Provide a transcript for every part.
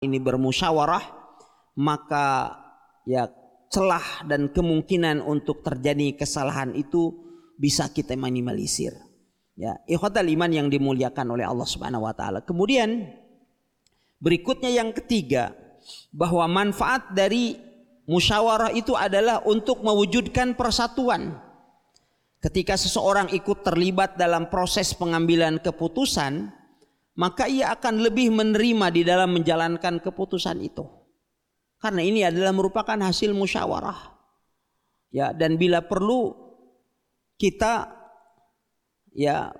ini bermusyawarah, maka ya celah dan kemungkinan untuk terjadi kesalahan itu bisa kita minimalisir. Ya, ikhwatal iman yang dimuliakan oleh Allah Subhanahu wa taala. Kemudian berikutnya yang ketiga, bahwa manfaat dari musyawarah itu adalah untuk mewujudkan persatuan. Ketika seseorang ikut terlibat dalam proses pengambilan keputusan, maka ia akan lebih menerima di dalam menjalankan keputusan itu. Karena ini adalah merupakan hasil musyawarah. Ya, dan bila perlu kita ya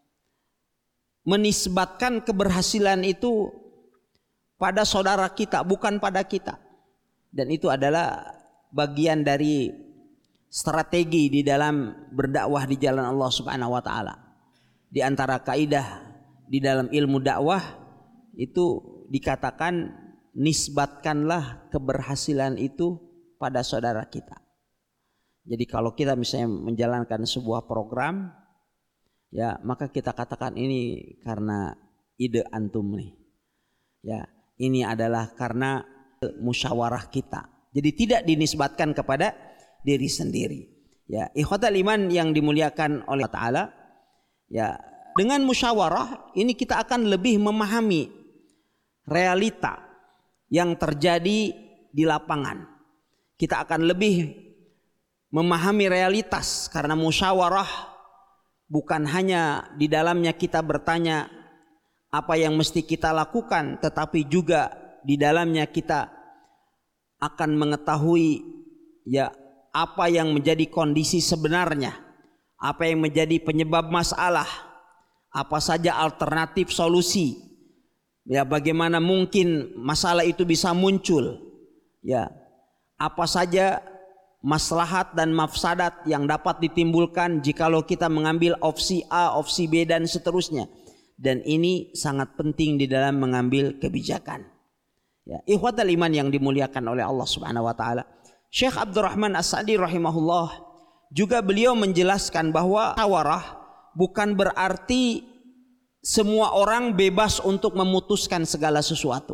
menisbatkan keberhasilan itu pada saudara kita, bukan pada kita. Dan itu adalah bagian dari strategi di dalam berdakwah di jalan Allah Subhanahu wa taala. Di antara kaidah di dalam ilmu dakwah itu dikatakan nisbatkanlah keberhasilan itu pada saudara kita. Jadi kalau kita misalnya menjalankan sebuah program, ya maka kita katakan ini karena ide antum nih. Ya, ini adalah karena musyawarah kita. Jadi tidak dinisbatkan kepada diri sendiri. Ya, ikhwatal iman yang dimuliakan oleh Allah Ta'ala, ya dengan musyawarah ini kita akan lebih memahami realita yang terjadi di lapangan. Kita akan lebih memahami realitas karena musyawarah bukan hanya di dalamnya kita bertanya apa yang mesti kita lakukan, tetapi juga di dalamnya kita akan mengetahui ya apa yang menjadi kondisi sebenarnya, apa yang menjadi penyebab masalah, apa saja alternatif solusi, ya bagaimana mungkin masalah itu bisa muncul, ya apa saja maslahat dan mafsadat yang dapat ditimbulkan jikalau kita mengambil opsi A, opsi B dan seterusnya. Dan ini sangat penting di dalam mengambil kebijakan. Ya, ikhwatal iman yang dimuliakan oleh Allah Subhanahu wa taala. Syekh Abdurrahman As-Sa'di rahimahullah juga beliau menjelaskan bahwa musyawarah bukan berarti semua orang bebas untuk memutuskan segala sesuatu.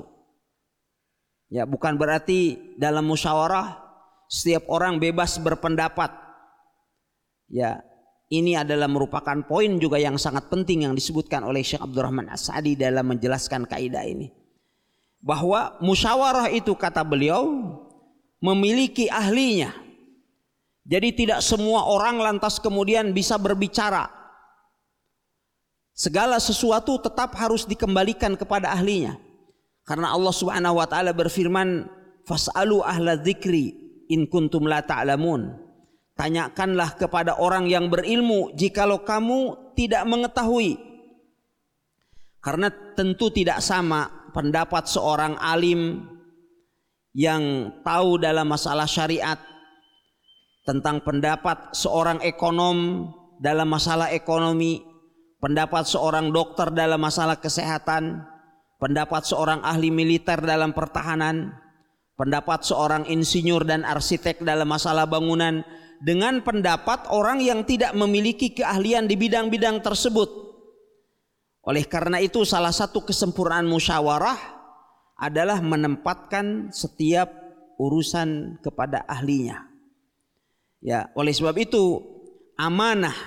Ya, bukan berarti dalam musyawarah setiap orang bebas berpendapat. Ya, ini adalah merupakan poin juga yang sangat penting yang disebutkan oleh Syekh Abdurrahman As-Sa'di dalam menjelaskan kaidah ini. Bahwa musyawarah itu kata beliau memiliki ahlinya. Jadi tidak semua orang lantas kemudian bisa berbicara. Segala sesuatu tetap harus dikembalikan kepada ahlinya. Karena Allah Subhanahu wa taala berfirman, "Fas'alu ahla dzikri in kuntum la ta'lamun." Tanyakanlah kepada orang yang berilmu jikalau kamu tidak mengetahui. Karena tentu tidak sama pendapat seorang alim yang tahu dalam masalah syariat tentang pendapat seorang ekonom dalam masalah ekonomi, pendapat seorang dokter dalam masalah kesehatan, pendapat seorang ahli militer dalam pertahanan, pendapat seorang insinyur dan arsitek dalam masalah bangunan, dengan pendapat orang yang tidak memiliki keahlian di bidang-bidang tersebut. Oleh karena itu salah satu kesempurnaan musyawarah adalah menempatkan setiap urusan kepada ahlinya. Ya, oleh sebab itu amanah,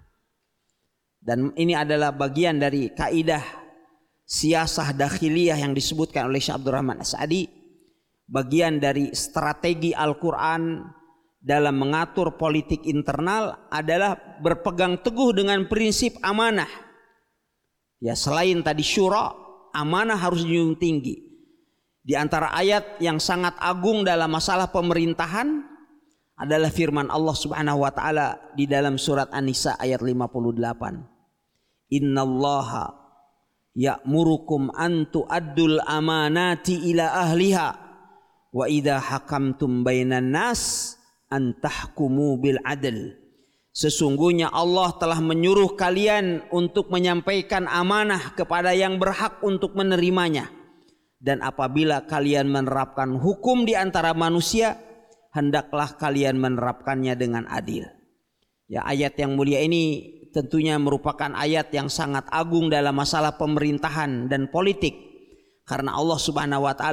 dan ini adalah bagian dari kaidah siyasah dakhiliyah yang disebutkan oleh Syekh Abdurrahman As-Sa'di, bagian dari strategi Al-Quran dalam mengatur politik internal adalah berpegang teguh dengan prinsip amanah. Ya, selain tadi syura, amanah harus dijunjung tinggi. Di antara ayat yang sangat agung dalam masalah pemerintahan adalah firman Allah Subhanahu wa taala di dalam surat An-Nisa ayat 58. Innallaha ya'murukum an tu'addul amanati ila ahliha wa idza hakamtum bainan nas an tahkumu bil adl. Sesungguhnya Allah telah menyuruh kalian untuk menyampaikan amanah kepada yang berhak untuk menerimanya. Dan apabila kalian menerapkan hukum di antara manusia, hendaklah kalian menerapkannya dengan adil. Ya, ayat yang mulia ini tentunya merupakan ayat yang sangat agung dalam masalah pemerintahan dan politik. Karena Allah Subhanahu wa taala